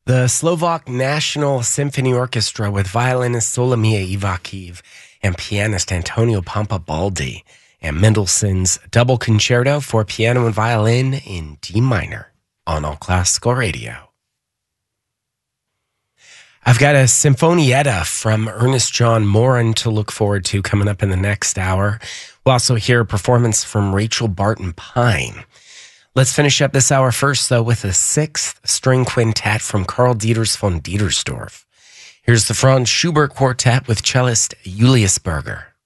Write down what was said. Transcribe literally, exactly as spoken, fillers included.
The Slovak National Symphony Orchestra with violinist Solomia Ivakiv and pianist Antonio Pampabaldi, and Mendelssohn's Double Concerto for Piano and Violin in D minor on All Classical Radio. I've got a Sinfonietta from Ernest John Morin to look forward to coming up in the next hour. We'll also hear a performance from Rachel Barton Pine. Let's finish up this hour first, though, with a sixth string quintet from Karl Dieters von Dietersdorf. Here's the Franz Schubert Quartet with cellist Julius Berger.